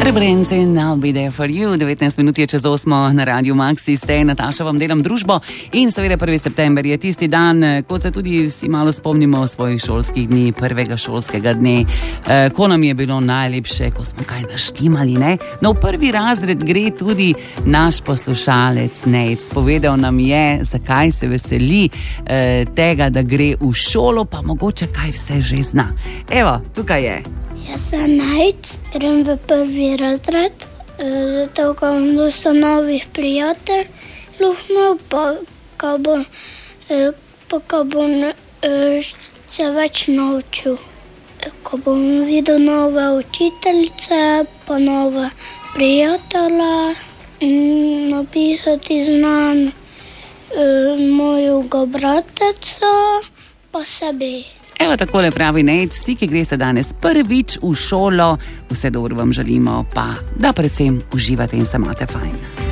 Prebrenci in I'll be there for you. 19 minut je čez 8 na Radiu Maxi, ste Nataša, vam delam družbo in seveda 1. september je tisti dan, ko se tudi vsi malo spomnimo svojih šolskih dni, prvega šolskega dne, ko nam je bilo najlepše, ko smo kaj naštimali, ne? No, v prvi razred gre tudi naš poslušalec Nejc. Povedal nam je, zakaj se veseli tega, da gre v šolo, pa mogoče kaj vse že zna. Evo, tukaj je. Jaz sem Nejc, grem v prvi razred, zato ko imam dosta novih prijateljev, pa ko bom se več naučil. Ko bom videl nove učiteljice, pa nove prijatelje, napisati znam mojega brateca, pa sebi. Evo, takole pravi Nejc, vsi, ki greste danes prvič v šolo, vse dobro vam želimo, pa da predvsem uživate in se imate fajn.